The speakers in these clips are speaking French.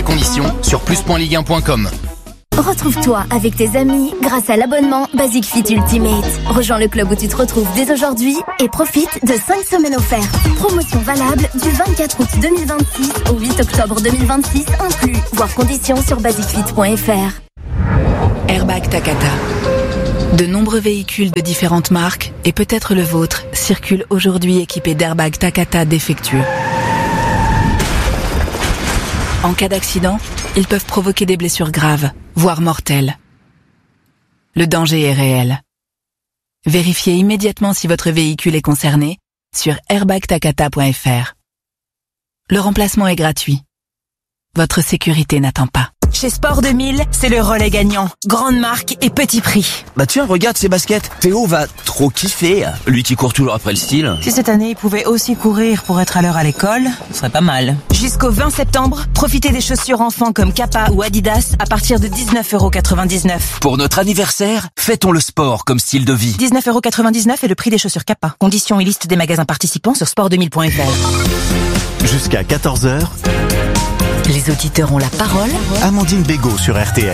et conditions sur plus.ligue1.com. Retrouve-toi avec tes amis grâce à l'abonnement Basic Fit Ultimate. Rejoins le club où tu te retrouves dès aujourd'hui et profite de 5 semaines offertes. Promotion valable du 24 août 2026 au 8 octobre 2026 inclus. Voir conditions sur basicfit.fr. Airbag Takata. De nombreux véhicules de différentes marques, et peut-être le vôtre, circulent aujourd'hui équipés d'airbags Takata défectueux. En cas d'accident, ils peuvent provoquer des blessures graves, voire mortelles. Le danger est réel. Vérifiez immédiatement si votre véhicule est concerné sur airbagtakata.fr. Le remplacement est gratuit. Votre sécurité n'attend pas. Chez Sport 2000, c'est le relais gagnant. Grande marque et petit prix. Bah tiens, regarde ces baskets. Théo va trop kiffer. Lui qui court toujours après le style. Si cette année, il pouvait aussi courir pour être à l'heure à l'école, ce serait pas mal. Jusqu'au 20 septembre, profitez des chaussures enfants comme Kappa ou Adidas à partir de 19,99 €. Pour notre anniversaire, fêtons le sport comme style de vie. 19,99 € est le prix des chaussures Kappa. Conditions et liste des magasins participants sur sport2000.fr. Jusqu'à 14h, Les auditeurs ont la parole. Amandine Bégaud sur RTL.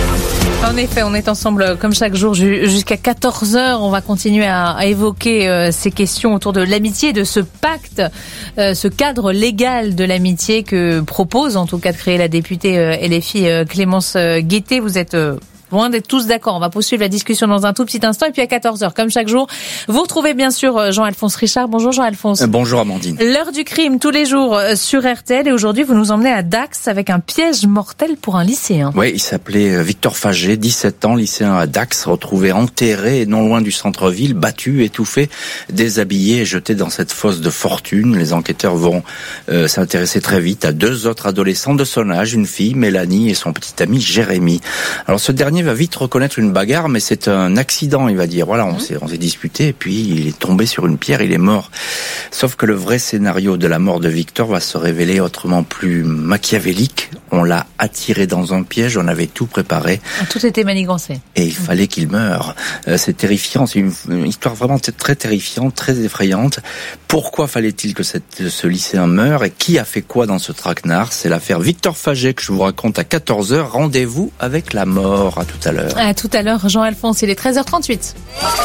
En effet, on est ensemble comme chaque jour jusqu'à 14h. On va continuer à évoquer ces questions autour de l'amitié, de ce pacte, ce cadre légal de l'amitié que propose en tout cas de créer la députée LFI Clémence Guettet. Vous êtes loin d'être tous d'accord. On va poursuivre la discussion dans un tout petit instant. Et puis à 14h, comme chaque jour, vous retrouvez bien sûr Jean-Alphonse Richard. Bonjour Jean-Alphonse. Bonjour Amandine. L'heure du crime tous les jours sur RTL. Et aujourd'hui, vous nous emmenez à Dax avec un piège mortel pour un lycéen. Oui, il s'appelait Victor Faget, 17 ans, lycéen à Dax, retrouvé enterré non loin du centre-ville, battu, étouffé, déshabillé et jeté dans cette fosse de fortune. Les enquêteurs vont s'intéresser très vite à 2 autres adolescents de son âge, une fille, Mélanie, et son petit ami Jérémy. Alors ce dernier va vite reconnaître une bagarre, mais c'est un accident, il va dire. Voilà, on s'est disputé, et puis il est tombé sur une pierre, il est mort. Sauf que le vrai scénario de la mort de Victor va se révéler autrement plus machiavélique. On l'a attiré dans un piège, on avait tout préparé. Tout était manigancé. Et il fallait qu'il meure. C'est terrifiant, c'est une histoire vraiment très terrifiante, très effrayante. Pourquoi fallait-il que ce lycéen meure et qui a fait quoi dans ce traquenard? C'est l'affaire Victor Faget que je vous raconte à 14h. Rendez-vous avec la mort. À tout à l'heure. À tout à l'heure, Jean-Alphonse, il est 13h38.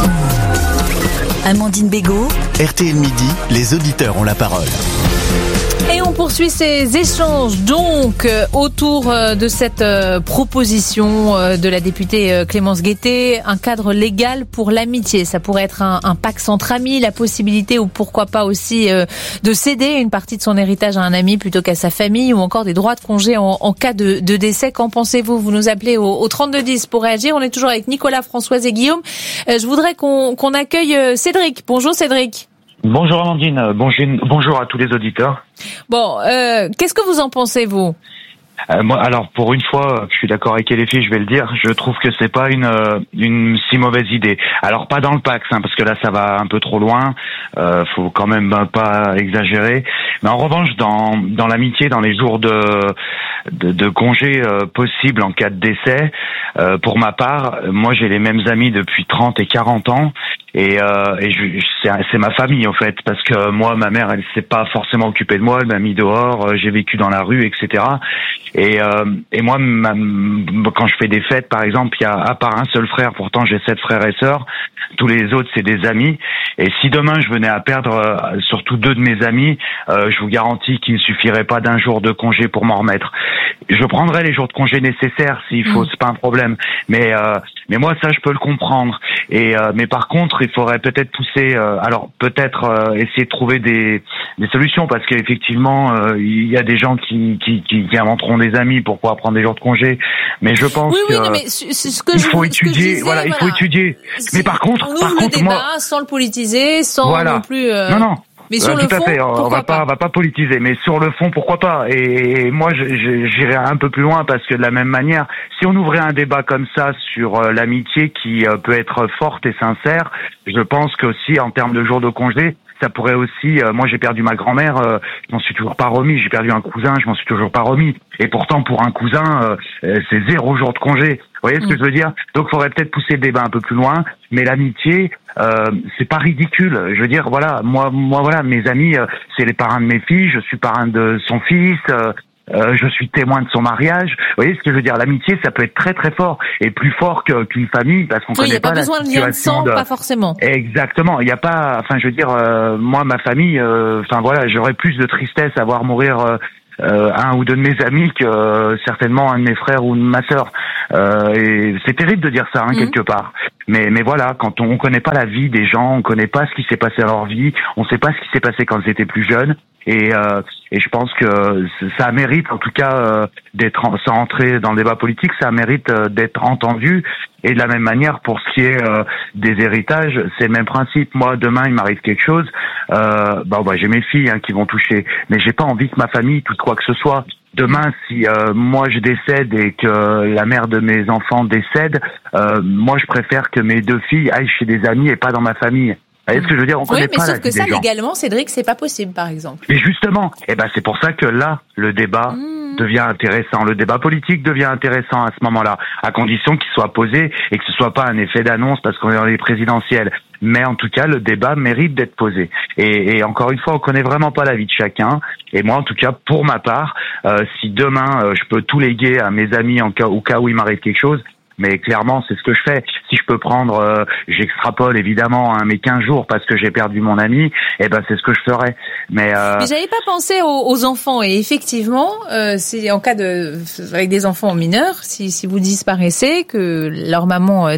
Amandine Bégaud. RTL Midi, les auditeurs ont la parole. Et on poursuit ces échanges donc autour de cette proposition de la députée Clémence Guettet, un cadre légal pour l'amitié. Ça pourrait être un pacte entre amis, la possibilité ou pourquoi pas aussi de céder une partie de son héritage à un ami plutôt qu'à sa famille, ou encore des droits de congé en cas de décès. Qu'en pensez-vous? Vous nous appelez au 3210 pour réagir. On est toujours avec Nicolas, Françoise et Guillaume. Je voudrais qu'on accueille Cédric. Bonjour Cédric. Bonjour Amandine, bonjour à tous les auditeurs. Bon, qu'est-ce que vous en pensez, vous? Moi, alors pour une fois, je suis d'accord avec les filles, je vais le dire. Je trouve que c'est pas une si mauvaise idée. Alors pas dans le Pax, parce que là ça va un peu trop loin. Faut quand même pas exagérer. Mais en revanche, dans l'amitié, dans les jours de congé possibles en cas de décès, pour ma part, moi j'ai les mêmes amis depuis 30 et 40 ans. Et c'est ma famille en fait, parce que moi ma mère elle s'est pas forcément occupée de moi, elle m'a mis dehors, j'ai vécu dans la rue, etc. Et moi quand je fais des fêtes par exemple, il y a à part un seul frère, pourtant j'ai 7 frères et sœurs, tous les autres c'est des amis. Et si demain je venais à perdre surtout 2 de mes amis, je vous garantis qu'il ne suffirait pas d'un jour de congé pour m'en remettre. Je prendrai les jours de congé nécessaires s'il faut, c'est pas un problème. Mais moi ça je peux le comprendre. Mais par contre il faudrait peut-être pousser, essayer de trouver des solutions, parce qu'effectivement il y a des gens qui inventeront des amis pour pouvoir prendre des jours de congé. Mais je pense il faut étudier. Il faut étudier. Mais par contre, moi, sans le politiser, sans non plus. Non. Mais sur le fond, on va pas politiser, mais sur le fond, pourquoi pas? Et moi, j'irai un peu plus loin, parce que de la même manière, si on ouvrait un débat comme ça sur l'amitié qui peut être forte et sincère, je pense qu'aussi en termes de jours de congé, ça pourrait aussi. Moi, j'ai perdu ma grand-mère, je m'en suis toujours pas remis. J'ai perdu un cousin, je m'en suis toujours pas remis. Et pourtant, pour un cousin, c'est 0 jour de congé. Vous voyez ce que je veux dire? Donc, faudrait peut-être pousser le débat un peu plus loin. Mais l'amitié, c'est pas ridicule. Je veux dire, voilà, moi, voilà, mes amis, c'est les parrains de mes filles. Je suis parrain de son fils. je suis témoin de son mariage. Vous voyez ce que je veux dire? L'amitié, ça peut être très très fort et plus fort qu'une famille parce qu'on connaît pas la situation. Il n'y a pas besoin de lien de sang, pas forcément. Exactement. Il n'y a pas. Enfin, je veux dire, moi, ma famille. Enfin voilà, j'aurais plus de tristesse à voir mourir un ou deux de mes amis que certainement un de mes frères ou de ma sœur. Et c'est terrible de dire ça quelque part. Mais voilà, quand on connaît pas la vie des gens, on connaît pas ce qui s'est passé dans leur vie, on sait pas ce qui s'est passé quand ils étaient plus jeunes. Et je pense que ça mérite, en tout cas, d'être, sans entrer dans le débat politique, ça mérite d'être entendu. Et de la même manière, pour ce qui est des héritages, c'est le même principe. Moi, demain, il m'arrive quelque chose, j'ai mes filles qui vont toucher, mais j'ai pas envie que ma famille touche quoi que ce soit. Demain, si moi je décède et que la mère de mes enfants décède, moi je préfère que mes deux filles aillent chez des amis et pas dans ma famille. Vous voyez ce que je veux dire? On connaît pas la vie des gens. Oui, mais sauf que ça, légalement, Cédric, c'est pas possible, par exemple. Mais justement, c'est pour ça que là, le débat devient intéressant. Le débat politique devient intéressant à ce moment-là, à condition qu'il soit posé et que ce soit pas un effet d'annonce parce qu'on est dans les présidentielles. Mais en tout cas, le débat mérite d'être posé. Et encore une fois, on connaît vraiment pas la vie de chacun. Et moi, en tout cas, pour ma part, si demain je peux tout léguer à mes amis au cas où il m'arrive quelque chose, mais clairement, c'est ce que je fais. Si je peux prendre, j'extrapole évidemment, mes 15 jours parce que j'ai perdu mon ami, c'est ce que je ferais. Mais j'avais pas pensé aux enfants. Et effectivement, c'est en cas avec des enfants mineurs, si vous disparaissez, que leur maman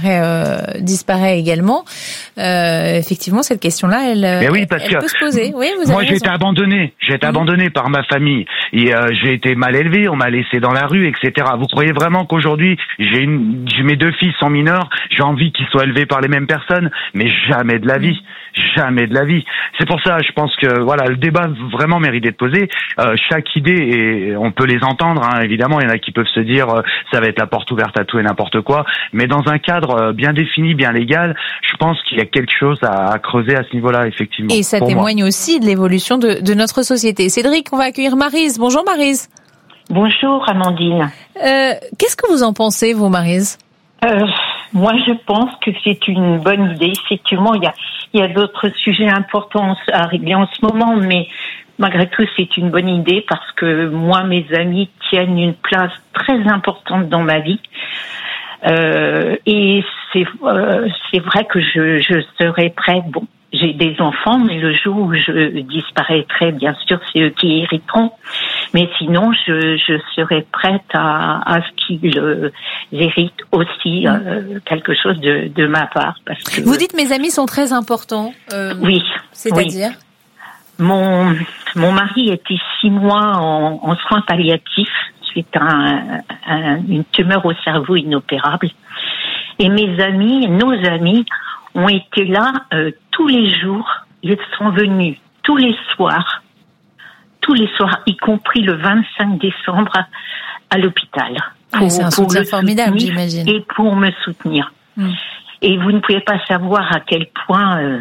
disparaît également, effectivement, cette question-là, elle peut se poser. Oui, moi, j'ai été abandonné. J'ai été abandonné par ma famille. Et j'ai été mal élevé. On m'a laissé dans la rue, etc. Vous croyez vraiment qu'aujourd'hui, mes deux filles sont mineures, j'ai envie qu'ils soient élevés par les mêmes personnes, mais jamais de la vie. Jamais de la vie. C'est pour ça, je pense que voilà, le débat vraiment mérite d'être posé. Chaque idée, et on peut les entendre, évidemment, il y en a qui peuvent se dire ça va être la porte ouverte à tout et n'importe quoi, mais dans un cadre bien défini, bien légal, je pense qu'il y a quelque chose à creuser à ce niveau-là, effectivement. Et ça témoigne aussi de l'évolution de notre société. Cédric, on va accueillir Maryse. Bonjour Maryse. Bonjour Amandine. Qu'est-ce que vous en pensez, vous, Maryse? Moi, je pense que c'est une bonne idée. Effectivement, il y a d'autres sujets importants à régler en ce moment, mais malgré tout, c'est une bonne idée parce que moi, mes amis tiennent une place très importante dans ma vie. Et c'est vrai que je serais prête. Bon, j'ai des enfants, mais le jour où je disparaîtrai, bien sûr, c'est eux qui hériteront. Mais sinon, je serais prête à ce qu'ils héritent aussi quelque chose de ma part. Parce que vous dites mes amis sont très importants. Oui. C'est-à-dire mon mari était 6 mois en soins palliatifs suite à une tumeur au cerveau inopérable. Et nos amis ont été là tous les jours. Ils sont venus tous les soirs, y compris le 25 décembre à l'hôpital. C'est un soutien formidable, j'imagine. Et pour me soutenir. Et vous ne pouvez pas savoir à quel point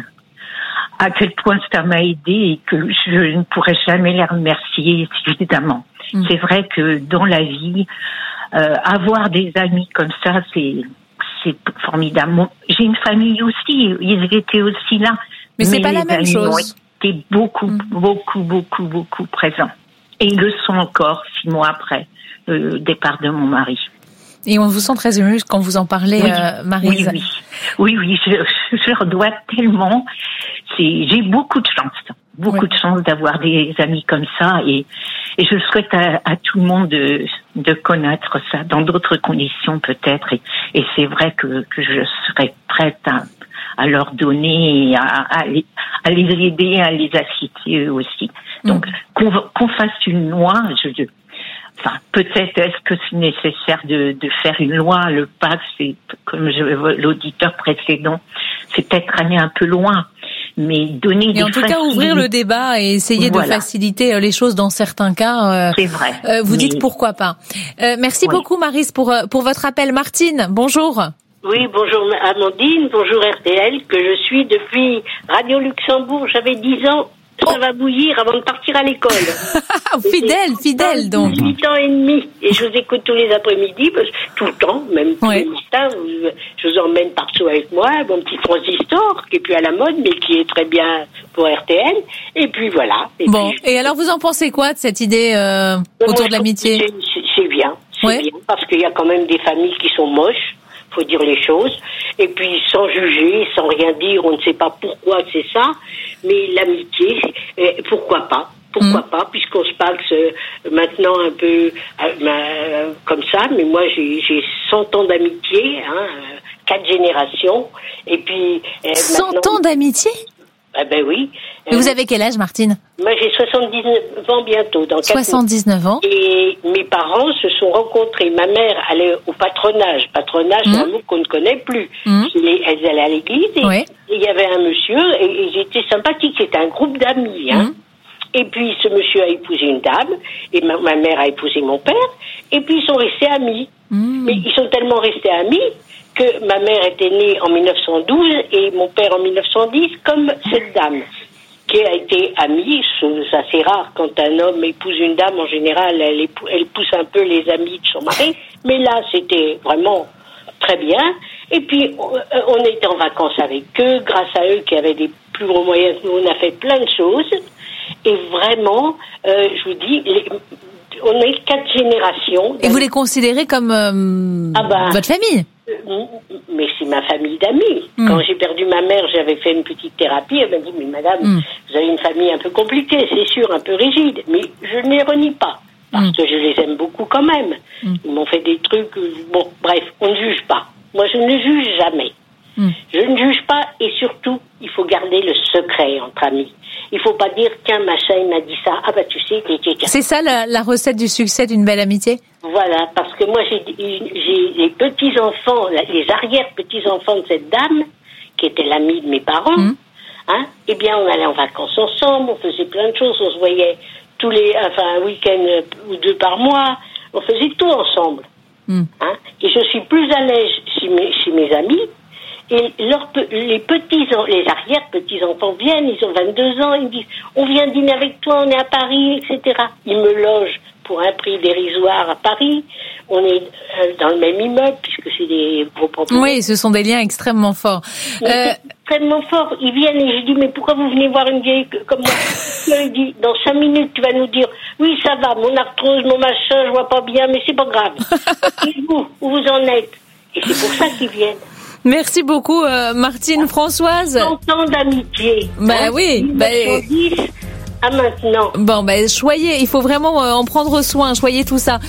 ça m'a aidé et que je ne pourrais jamais les remercier, évidemment. C'est vrai que dans la vie, avoir des amis comme ça, c'est formidable. J'ai une famille aussi, ils étaient aussi là. Mais c'est pas la même chose. Ils étaient beaucoup présents. Et ils le sont encore 6 mois après le départ de mon mari. Et on vous sent très émue quand vous en parlez, Maryse. Oui, je leur dois tellement. J'ai beaucoup de chance d'avoir des amis comme ça, et je souhaite à tout le monde de connaître ça dans d'autres conditions peut-être, et c'est vrai que je serais prête à leur donner, à les aider, à les assister eux aussi. Donc qu'on fasse une loi, enfin, peut-être est-ce que c'est nécessaire de faire une loi. Le PAC, c'est comme l'auditeur précédent, c'est peut-être aller un peu loin, mais donner. Et en tout cas, ouvrir le débat et essayer de faciliter les choses dans certains cas. C'est vrai. Vous dites pourquoi pas. Merci beaucoup, Maryse, pour votre appel. Martine, bonjour. Oui, bonjour Amandine, bonjour RTL, que je suis depuis Radio Luxembourg. J'avais 10 ans ça va bouillir avant de partir à l'école. Fidèle donc. 8 ans et demi. Et je vous écoute tous les après-midi, tout le temps, même tous les matins. Je vous emmène partout avec moi, mon petit transistor, qui est plus à la mode, mais qui est très bien pour RTL. Et puis voilà. Et alors vous en pensez quoi de cette idée autour de l'amitié? C'est bien. C'est bien, parce qu'il y a quand même des familles qui sont moches. Faut dire les choses, et puis sans juger, sans rien dire, on ne sait pas pourquoi c'est ça, mais l'amitié, pourquoi pas, puisqu'on se passe maintenant un peu comme ça, mais moi j'ai 100 ans d'amitié, 4 générations, et puis 100 ans d'amitié? Ben oui. Mais vous avez quel âge, Martine? Moi, j'ai 79 ans bientôt. Dans 79 ans. Et mes parents se sont rencontrés. Ma mère allait au patronage. Patronage, c'est un mot qu'on ne connaît plus. Elle allait à l'église et il y avait un monsieur et ils étaient sympathiques. C'était un groupe d'amis. Et puis, ce monsieur a épousé une dame et ma mère a épousé mon père. Et puis, ils sont restés amis. Mais ils sont tellement restés amis que ma mère était née en 1912 et mon père en 1910, comme cette dame, qui a été amie. C'est assez rare quand un homme épouse une dame, en général, elle pousse un peu les amis de son mari. Mais là, c'était vraiment très bien. Et puis, on était en vacances avec eux, grâce à eux qui avaient des plus gros moyens que nous, on a fait plein de choses. Et vraiment, je vous dis, on est 4 générations. Et vous les considérez comme votre famille? Mais c'est ma famille d'amis. Quand j'ai perdu ma mère, j'avais fait une petite thérapie. Elle m'a dit, mais madame, vous avez une famille un peu compliquée, c'est sûr, un peu rigide. Mais je ne les renie pas, parce que je les aime beaucoup quand même. Ils m'ont fait des trucs... Bon, bref, on ne juge pas. Moi, je ne juge jamais. Je ne juge pas, et surtout, il faut garder le secret entre amis. Il faut pas dire, tiens, machin, il m'a dit ça. Ah bah tu sais, c'est ça la recette du succès d'une belle amitié? Voilà, parce que moi, j'ai les petits-enfants, les arrière-petits-enfants de cette dame, qui était l'amie de mes parents, eh bien, on allait en vacances ensemble, on faisait plein de choses, on se voyait un week-end ou 2 par mois, on faisait tout ensemble. Et je suis plus à l'aise chez mes amis. Et les arrière-petits-enfants viennent, ils ont 22 ans, ils me disent, on vient dîner avec toi, on est à Paris, etc. Ils me logent pour un prix dérisoire à Paris. On est dans le même immeuble, puisque c'est des gros propriétaires. Oui, ce sont des liens extrêmement forts. Extrêmement forts. Ils viennent et je dis, mais pourquoi vous venez voir une vieille comme moi? Il dit, dans 5 minutes, tu vas nous dire, oui, ça va, mon arthrose, mon machin, je vois pas bien, mais c'est pas grave. Et vous, où vous en êtes? Et c'est pour ça qu'ils viennent. Merci beaucoup, Martine. Françoise. 100 ans d'amitié. Oui. 1910 à maintenant. Choyez. Il faut vraiment en prendre soin. Choyez tout ça.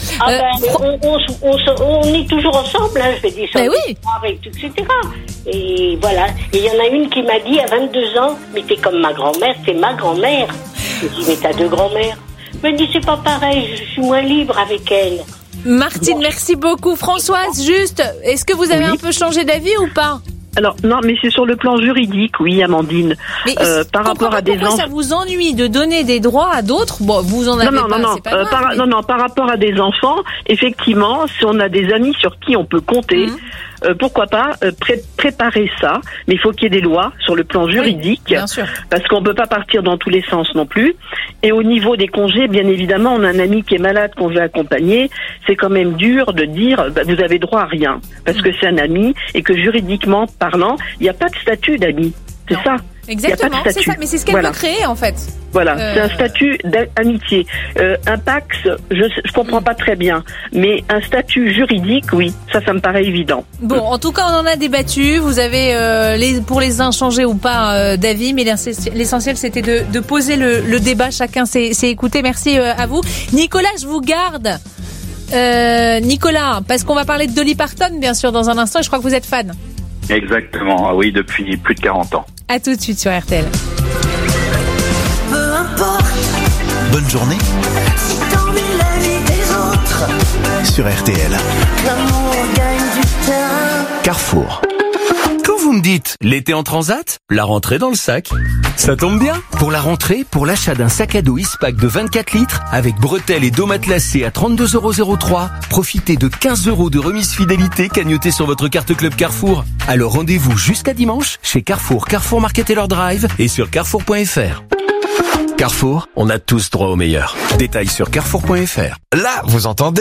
On est toujours ensemble. Je fais des soirées, etc. Et voilà. Et il y en a une qui m'a dit à 22 ans, mais t'es comme ma grand-mère. C'est ma grand-mère. Je dis, mais t'as 2 grand-mères. Elle me dit, c'est pas pareil. Je suis moins libre avec elle. Martine, merci beaucoup. Françoise, juste, est-ce que vous avez un peu changé d'avis ou pas? Alors non, mais c'est sur le plan juridique, oui, Amandine. Mais par rapport à des enfants, ça vous ennuie de donner des droits à d'autres? Bon, vous en avez c'est pas grave. Par rapport à des enfants, effectivement, si on a des amis sur qui on peut compter, pourquoi pas préparer ça, mais il faut qu'il y ait des lois sur le plan juridique, bien sûr. Parce qu'on peut pas partir dans tous les sens non plus. Et au niveau des congés, bien évidemment, on a un ami qui est malade qu'on veut accompagner, c'est quand même dur de dire vous avez droit à rien, parce que c'est un ami et que juridiquement parlant, il n'y a pas de statut d'ami. C'est ça. Exactement, c'est ça, mais c'est ce qu'elle veut créer en fait. Voilà, c'est un statut d'amitié. Un Pacs, je comprends pas très bien, mais un statut juridique, oui, ça me paraît évident. Bon, en tout cas, on en a débattu. Vous avez pour les uns changé ou pas d'avis, mais l'essentiel c'était de poser le débat. Chacun s'est écouté. Merci à vous, Nicolas. Je vous garde, Nicolas, parce qu'on va parler de Dolly Parton, bien sûr, dans un instant. Et je crois que vous êtes fan. Exactement, oui, depuis plus de 40 ans. À tout de suite sur RTL. Peu importe. Bonne journée. Si t'ennuies la vie des autres. Sur RTL. L'amour gagne du terrain. Carrefour. Quand vous me dites, l'été en transat, la rentrée dans le sac. Ça tombe bien. Pour la rentrée, pour l'achat d'un sac à dos Ispac de 24 litres, avec bretelles et dos matelassés à 32,03 €, profitez de 15 € de remise fidélité cagnotée sur votre carte Club Carrefour. Alors rendez-vous jusqu'à dimanche chez Carrefour, Carrefour Market Taylor Drive et sur carrefour.fr. Carrefour, on a tous droit au meilleur. Détails sur carrefour.fr. Là, vous entendez ?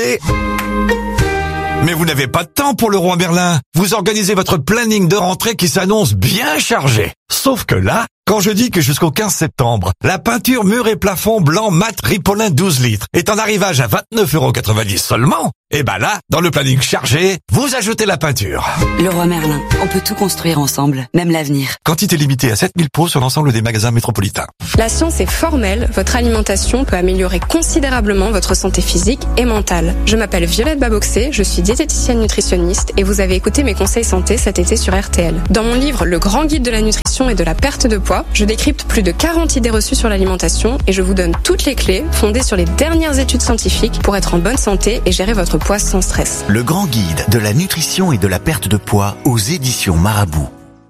Mais vous n'avez pas de temps pour le Roi Merlin. Vous organisez votre planning de rentrée qui s'annonce bien chargé. Sauf que là, quand je dis que jusqu'au 15 septembre, la peinture mur et plafond blanc mat Ripolin 12 litres est en arrivage à 29,90 € seulement, et ben là, dans le planning chargé, vous ajoutez la peinture. Le Roi Merlin, on peut tout construire ensemble, même l'avenir. Quantité limitée à 7000 pots sur l'ensemble des magasins métropolitains. La science est formelle, votre alimentation peut améliorer considérablement votre santé physique et mentale. Je m'appelle Violette Baboxé, je suis diététicienne nutritionniste et vous avez écouté mes conseils santé cet été sur RTL. Dans mon livre Le Grand Guide de la nutrition et de la perte de poids, je décrypte plus de 40 idées reçues sur l'alimentation et je vous donne toutes les clés fondées sur les dernières études scientifiques pour être en bonne santé et gérer votre poids sans stress. Le Grand Guide de la nutrition et de la perte de poids aux éditions Marabout.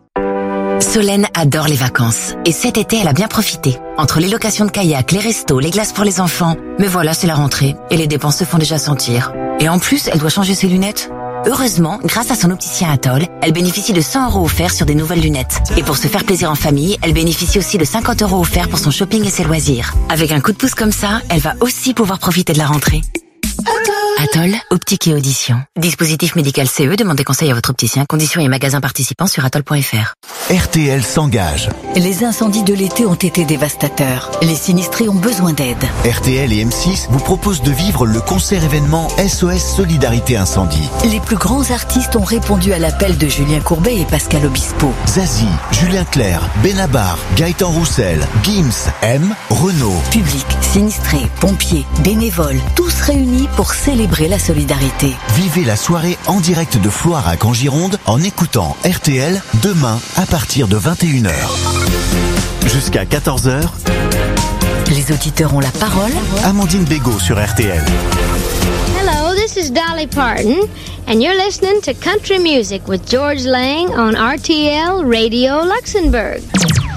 Solène adore les vacances. Et cet été, elle a bien profité. Entre les locations de kayak, les restos, les glaces pour les enfants. Mais voilà, c'est la rentrée. Et les dépenses se font déjà sentir. Et en plus, elle doit changer ses lunettes. Heureusement, grâce à son opticien Atoll, elle bénéficie de 100 € offerts sur des nouvelles lunettes. Et pour se faire plaisir en famille, elle bénéficie aussi de 50 € offerts pour son shopping et ses loisirs. Avec un coup de pouce comme ça, elle va aussi pouvoir profiter de la rentrée. Atoll, optique et audition. Dispositif médical CE, demandez conseil à votre opticien. Conditions et magasins participants sur atoll.fr. RTL s'engage. Les incendies de l'été ont été dévastateurs. Les sinistrés ont besoin d'aide. RTL et M6 vous proposent de vivre le concert événement SOS Solidarité Incendie. Les plus grands artistes ont répondu à l'appel de Julien Courbet et Pascal Obispo. Zazie, Julien Clerc, Benabar, Gaëtan Roussel, Gims, M, Renaud. Public, sinistrés, pompiers, bénévoles, tous réunis pour célébrer la solidarité. Vivez la soirée en direct de Floirac en Gironde en écoutant RTL demain à partir de 21h. Jusqu'à 14h, les auditeurs ont la parole. Amandine Bégaud sur RTL. Hello, this is Dolly Parton, and you're listening to Country Music with George Lang on RTL Radio Luxembourg.